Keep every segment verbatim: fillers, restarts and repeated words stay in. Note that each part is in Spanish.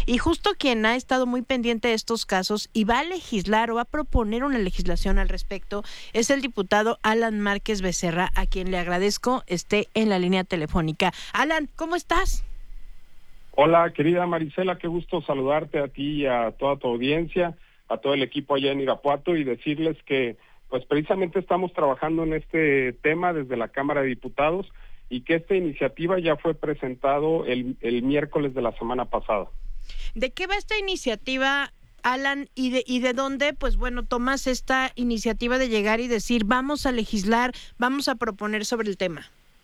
Y justo quien ha estado muy pendiente de estos casos y va a legislar o va a proponer una legislación al respecto es el diputado Alan Márquez Becerra, a quien le agradezco esté en la línea telefónica. Alan, ¿cómo estás? Hola, querida Marisela, qué gusto saludarte a ti y a toda tu audiencia, a todo el equipo allá en Irapuato y decirles que pues precisamente estamos trabajando en este tema desde la Cámara de Diputados y que esta iniciativa ya fue presentado el, el miércoles de la semana pasada. ¿De qué va esta iniciativa, Alan, y de, y de dónde, pues bueno, tomas esta iniciativa de llegar y decir, vamos a legislar, vamos a proponer sobre el tema?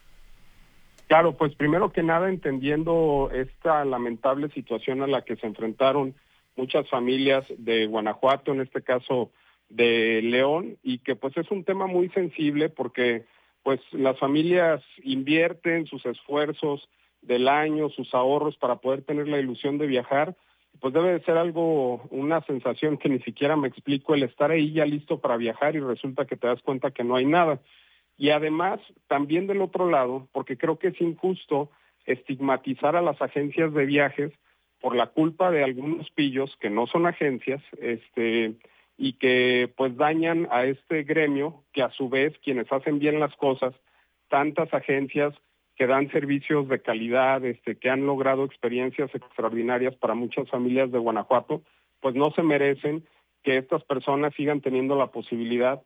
Claro, pues primero que nada entendiendo esta lamentable situación a la que se enfrentaron muchas familias de Guanajuato, en este caso de León, y que pues es un tema muy sensible porque pues las familias invierten sus esfuerzos del año, sus ahorros para poder tener la ilusión de viajar, pues debe de ser algo, una sensación que ni siquiera me explico, el estar ahí ya listo para viajar y resulta que te das cuenta que no hay nada. Y además, también del otro lado, porque creo que es injusto estigmatizar a las agencias de viajes por la culpa de algunos pillos que no son agencias, este, y que pues dañan a este gremio, que a su vez quienes hacen bien las cosas, tantas agencias que dan servicios de calidad, este, que han logrado experiencias extraordinarias para muchas familias de Guanajuato, pues no se merecen que estas personas sigan teniendo la posibilidad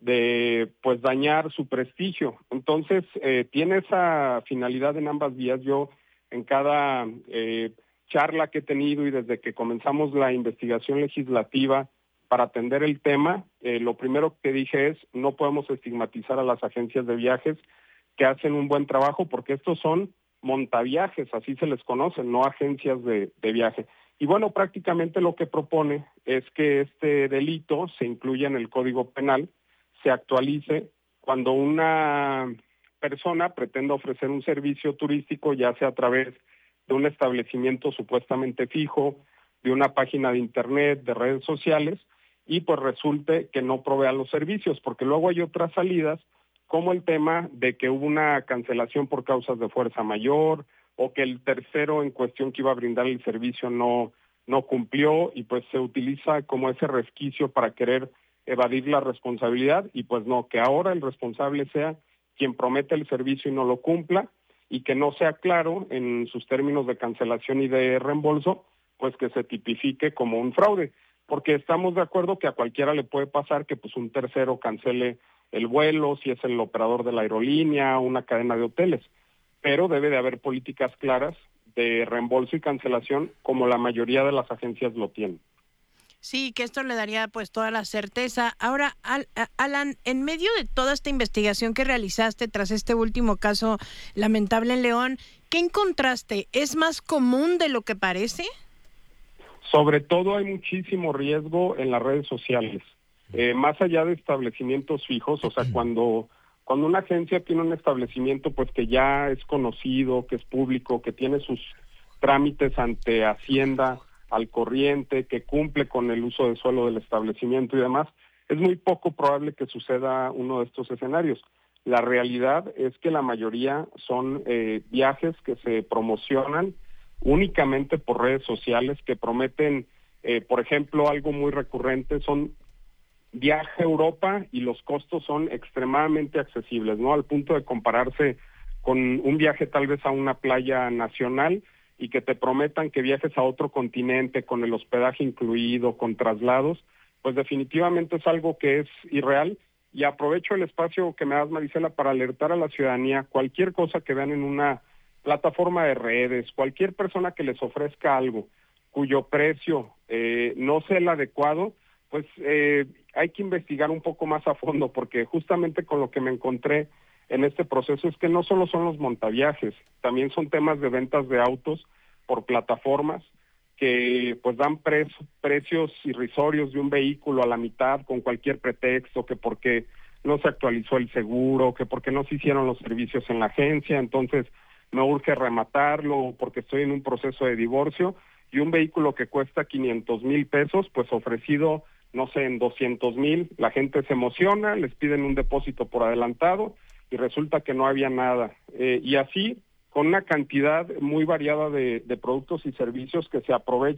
de pues dañar su prestigio. Entonces, eh, tiene esa finalidad en ambas vías. Yo en cada eh, charla que he tenido y desde que comenzamos la investigación legislativa para atender el tema, eh, lo primero que dije es, no podemos estigmatizar a las agencias de viajes que hacen un buen trabajo, porque estos son montaviajes, así se les conoce, no agencias de, de viaje. Y bueno, prácticamente lo que propone es que este delito se incluya en el Código Penal, se actualice cuando una persona pretende ofrecer un servicio turístico, ya sea a través de un establecimiento supuestamente fijo, de una página de internet, de redes sociales, y pues resulte que no provea los servicios, porque luego hay otras salidas, como el tema de que hubo una cancelación por causas de fuerza mayor, o que el tercero en cuestión que iba a brindar el servicio no, no cumplió, y pues se utiliza como ese resquicio para querer evadir la responsabilidad, y pues no, que ahora el responsable sea quien promete el servicio y no lo cumpla, y que no sea claro en sus términos de cancelación y de reembolso, pues que se tipifique como un fraude, porque estamos de acuerdo que a cualquiera le puede pasar que pues un tercero cancele el vuelo, si es el operador de la aerolínea, una cadena de hoteles, pero debe de haber políticas claras de reembolso y cancelación como la mayoría de las agencias lo tienen. Sí, que esto le daría pues toda la certeza. Ahora, Al, Alan, en medio de toda esta investigación que realizaste tras este último caso lamentable en León, ¿qué encontraste? ¿Es más común de lo que parece? Sobre todo hay muchísimo riesgo en las redes sociales, eh, más allá de establecimientos fijos, o sea, cuando, cuando una agencia tiene un establecimiento pues que ya es conocido, que es público, que tiene sus trámites ante Hacienda al corriente, que cumple con el uso de suelo del establecimiento y demás, es muy poco probable que suceda uno de estos escenarios. La realidad es que la mayoría son eh, viajes que se promocionan únicamente por redes sociales, que prometen, eh, por ejemplo, algo muy recurrente, son viaje a Europa y los costos son extremadamente accesibles, ¿no? Al punto de compararse con un viaje tal vez a una playa nacional y que te prometan que viajes a otro continente con el hospedaje incluido, con traslados, pues definitivamente es algo que es irreal. Y aprovecho el espacio que me das, Marisela, para alertar a la ciudadanía, cualquier cosa que vean en una plataforma de redes, cualquier persona que les ofrezca algo cuyo precio eh, no sea el adecuado, pues eh, hay que investigar un poco más a fondo, porque justamente con lo que me encontré en este proceso es que no solo son los montaviajes, también son temas de ventas de autos por plataformas que pues dan pre precios irrisorios de un vehículo a la mitad con cualquier pretexto, que porque no se actualizó el seguro, que porque no se hicieron los servicios en la agencia, entonces me urge rematarlo porque estoy en un proceso de divorcio, y un vehículo que cuesta quinientos mil pesos, pues ofrecido, no sé, en doscientos mil, la gente se emociona, les piden un depósito por adelantado y resulta que no había nada. Eh, y así, con una cantidad muy variada de, de productos y servicios que se aprovechan